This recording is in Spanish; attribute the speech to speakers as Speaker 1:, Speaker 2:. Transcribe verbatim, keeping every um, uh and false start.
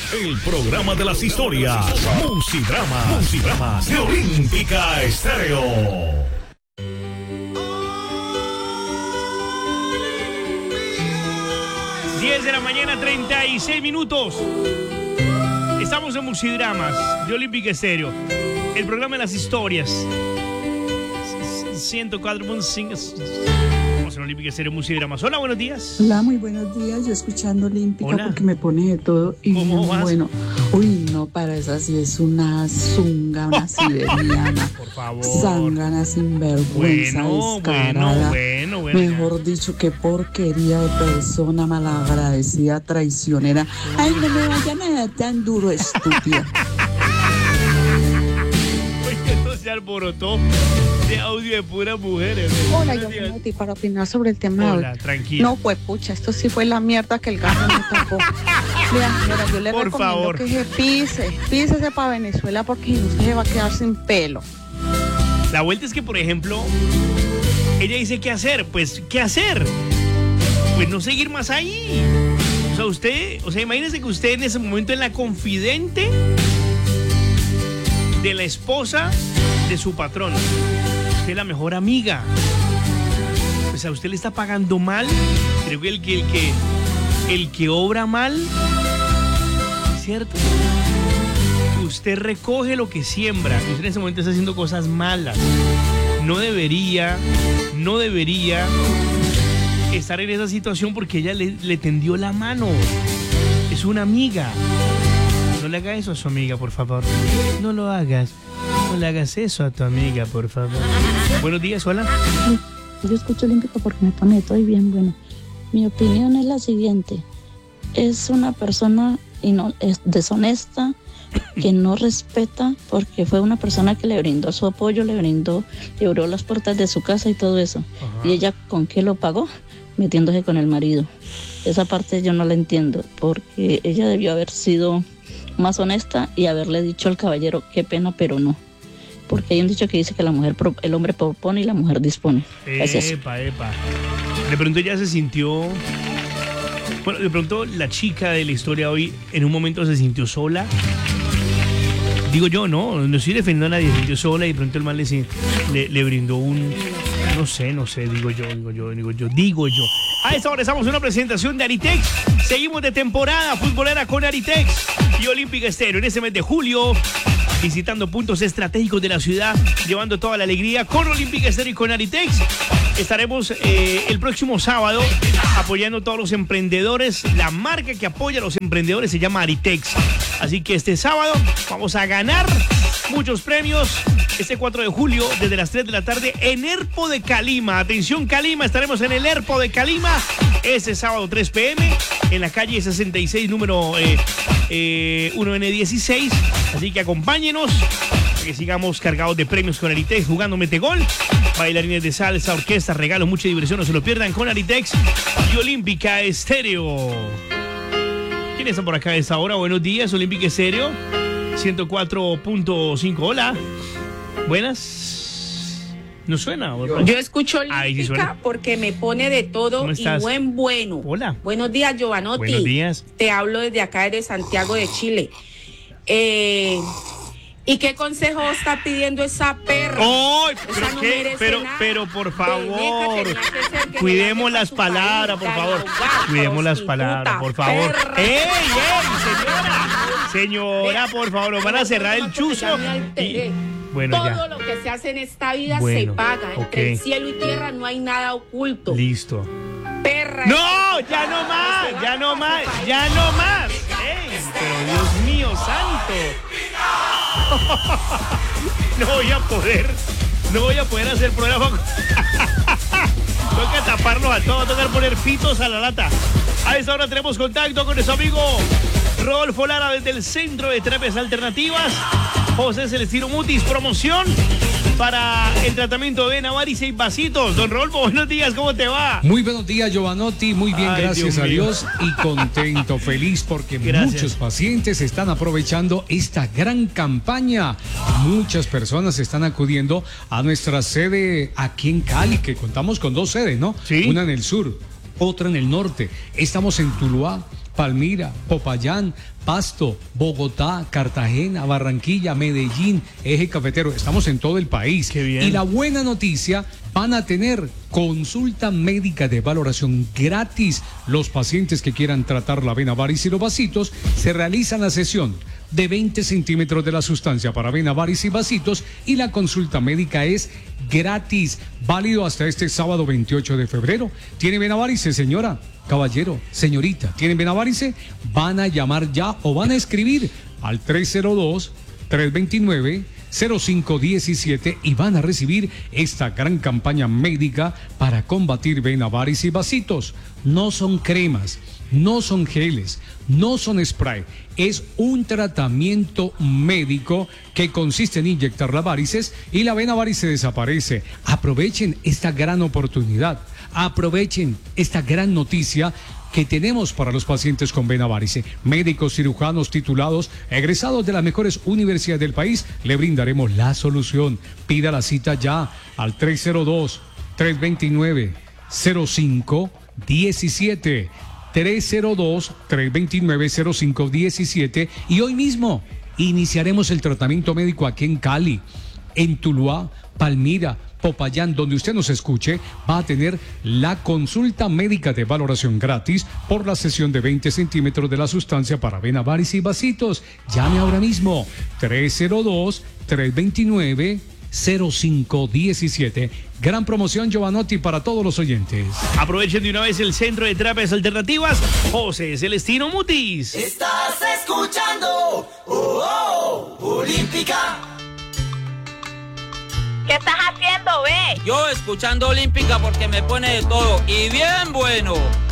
Speaker 1: el programa de las historias. Musidrama, Musidrama de Olímpica Estéreo.
Speaker 2: diez de la mañana, treinta y seis minutos. Estamos en Musidramas de Olímpica Estéreo, el programa de las historias. ciento cuatro punto cinco. Estamos en Olímpica Estéreo, Musidramas. Hola, buenos días.
Speaker 3: Hola, muy buenos días. Yo escuchando Olímpica.
Speaker 2: Hola.
Speaker 3: Porque me pone de todo. Y
Speaker 2: ¿Cómo vas?
Speaker 3: bueno, uy, no, para esa sí es una zunga, una siberiana.
Speaker 2: Por favor.
Speaker 3: Zángana, sinvergüenza,
Speaker 2: Bueno,
Speaker 3: descarada.
Speaker 2: bueno, bueno, bueno.
Speaker 3: Mejor dicho, qué porquería de persona malagradecida, traicionera. Ay, no me vayan a dar tan duro, estúpida.
Speaker 2: Oye, esto se alborotó de audio de puras mujeres.
Speaker 4: Hola,
Speaker 2: Buenos
Speaker 4: yo
Speaker 2: días.
Speaker 4: Noti, para opinar sobre el tema de
Speaker 2: Hola,
Speaker 4: hoy.
Speaker 2: tranquila.
Speaker 4: No, pues pucha, esto sí fue la mierda que el gato me tapó. Mira, señora, yo le
Speaker 2: Por
Speaker 4: recomiendo
Speaker 2: favor.
Speaker 4: que se pise, písese para Venezuela porque si no se va a quedar sin pelo.
Speaker 2: La vuelta es que, por ejemplo, ella dice, ¿qué hacer? Pues, ¿qué hacer? Pues no seguir más ahí. O sea, usted, o sea, imagínese que usted en ese momento es la confidente de la esposa de su patrón. Usted es la mejor amiga. O sea, usted le está pagando mal. Creo que el que, el que, el que obra mal, ¿cierto? Usted recoge lo que siembra. Y usted en ese momento está haciendo cosas malas. No debería, no debería estar en esa situación porque ella le, le tendió la mano. Es una amiga. No le haga eso a su amiga, por favor. No lo hagas. No le hagas eso a tu amiga, por favor. Buenos días, hola.
Speaker 5: Yo escucho Olímpica porque me pone todo y bien bueno. Mi opinión es la siguiente. Es una persona y no, es deshonesta, que no respeta, porque fue una persona que le brindó su apoyo, le brindó, le abrió las puertas de su casa y todo eso.
Speaker 2: Ajá.
Speaker 5: ¿Y ella con qué lo pagó? Metiéndose con el marido. Esa parte yo no la entiendo, porque ella debió haber sido más honesta y haberle dicho al caballero, qué pena, pero no. Porque hay un dicho que dice que la mujer pro- el hombre propone y la mujer dispone. Es eso.
Speaker 2: Epa, epa. De pronto ella se sintió... Bueno, de pronto la chica de la historia hoy en un momento se sintió sola. Digo yo, no, no estoy defendiendo a nadie, se sintió sola y de pronto el man le, le, le brindó un... No sé, no sé, digo yo, digo yo, digo yo, digo yo. A esta hora estamos en una presentación de Aritex. Seguimos de temporada futbolera con Aritex y Olímpica Estéreo en este mes de julio, visitando puntos estratégicos de la ciudad, llevando toda la alegría con Olímpica Estéreo y con Aritex. Estaremos eh, el próximo sábado apoyando a todos los emprendedores. La marca que apoya a los emprendedores se llama Aritex. Así que este sábado vamos a ganar muchos premios. Este cuatro de julio, desde las tres de la tarde, en Erpo de Calima. Atención, Calima, estaremos en el Erpo de Calima ese sábado tres pe eme en la calle sesenta y seis, número eh, eh, uno ene dieciséis. Así que acompáñenos para que sigamos cargados de premios con Aritex, jugando metegol, bailarines de salsa, orquesta, regalos, mucha diversión. No se lo pierdan con Aritex y Olímpica Estéreo. ¿Quiénes están por acá a esta hora? Buenos días, Olímpica Estéreo ciento cuatro punto cinco. Hola. Buenas. ¿No suena?
Speaker 6: Yo escucho
Speaker 2: Ahí sí
Speaker 6: Olímpica
Speaker 2: suena.
Speaker 6: porque me pone de todo
Speaker 2: ¿Cómo
Speaker 6: y
Speaker 2: estás?
Speaker 6: buen bueno.
Speaker 2: Hola.
Speaker 6: Buenos días, Giovanotti.
Speaker 2: Buenos días.
Speaker 6: Te hablo desde acá, desde Santiago de Chile. Eh, ¿Y qué consejo está pidiendo esa perra?
Speaker 2: ¡Ay!
Speaker 6: Esa
Speaker 2: pero
Speaker 6: no
Speaker 2: qué,
Speaker 6: merece
Speaker 2: pero,
Speaker 6: nada.
Speaker 2: pero por
Speaker 6: Veneca
Speaker 2: favor,
Speaker 6: tenía que ser que
Speaker 2: cuidemos
Speaker 6: le
Speaker 2: las
Speaker 6: hace a su
Speaker 2: palabras, por
Speaker 6: pareja,
Speaker 2: favor.
Speaker 6: gata,
Speaker 2: Cuidemos las
Speaker 6: prostituta,
Speaker 2: palabras, por favor.
Speaker 6: perra.
Speaker 2: ¡Ey, ey, señora! Señora, por favor, nos van a cerrar el chuzo.
Speaker 6: Ya me alteré.
Speaker 2: Y- Bueno,
Speaker 6: Todo
Speaker 2: ya.
Speaker 6: lo que se hace en esta vida
Speaker 2: Bueno,
Speaker 6: se paga. Entre
Speaker 2: ok.
Speaker 6: el cielo y tierra no hay nada oculto.
Speaker 2: Listo.
Speaker 6: Perra.
Speaker 2: ¡No! ¡Ya no más! ¡Ya no más! ¡Ya no más! ¡Ey! Pero Dios mío santo. No voy a poder. No voy a poder hacer programa. Toca taparlos a todos, toca poner pitos a la lata. A esta hora tenemos contacto con nuestro amigo Rodolfo Lara desde el Centro de Terapias Alternativas. José Celestino Mutis, promoción para el tratamiento de Navarice y vasitos. Don Rodolfo, buenos días, ¿cómo te va?
Speaker 7: Muy buenos días, Giovanotti. Muy bien,
Speaker 2: Ay,
Speaker 7: gracias
Speaker 2: Dios
Speaker 7: a
Speaker 2: mío.
Speaker 7: Dios. Y contento, feliz, porque
Speaker 2: Gracias.
Speaker 7: muchos pacientes están aprovechando esta gran campaña. Muchas personas están acudiendo a nuestra sede aquí en Cali, que contamos con dos sedes, ¿no?
Speaker 2: Sí.
Speaker 7: Una en el sur, otra en el norte. Estamos en Tuluá, Palmira, Popayán, Pasto, Bogotá, Cartagena, Barranquilla, Medellín, Eje Cafetero. Estamos en todo el país.
Speaker 2: Qué bien.
Speaker 7: Y la buena noticia, van a tener consulta médica de valoración gratis. Los pacientes que quieran tratar la vena varice y los vasitos, se realizan la sesión de veinte centímetros de la sustancia para vena varice y vasitos, y la consulta médica es gratis, válido hasta este sábado veintiocho de febrero. ¿Tiene vena varice, señora, caballero, señorita? ¿Tienen vena varice? Van a llamar ya o van a escribir al tres cero dos, tres dos nueve, cero cinco uno siete y van a recibir esta gran campaña médica para combatir vena varice y vasitos. No son cremas, no son geles, no son spray, es un tratamiento médico que consiste en inyectar las varices y la vena varice desaparece. Aprovechen esta gran oportunidad, aprovechen esta gran noticia que tenemos para los pacientes con vena varice. Médicos cirujanos titulados, egresados de las mejores universidades del país, le brindaremos la solución. Pida la cita ya al tres cero dos, tres dos nueve, cero cinco uno siete. tres cero dos, tres dos nueve, cero cinco uno siete y hoy mismo iniciaremos el tratamiento médico aquí en Cali, en Tuluá, Palmira, Popayán, donde usted nos escuche. Va a tener la consulta médica de valoración gratis por la sesión de veinte centímetros de la sustancia para vena varice y vasitos. Llame ahora mismo, tres cero dos, tres dos nueve, cero cinco uno siete. Gran promoción, Giovanotti, para todos los oyentes.
Speaker 2: Aprovechen de una vez el Centro de Terapias Alternativas José Celestino Mutis.
Speaker 8: Estás escuchando oh, oh, Olímpica.
Speaker 9: ¿Qué estás haciendo, ve?
Speaker 10: Yo escuchando Olímpica porque me pone de todo y bien bueno.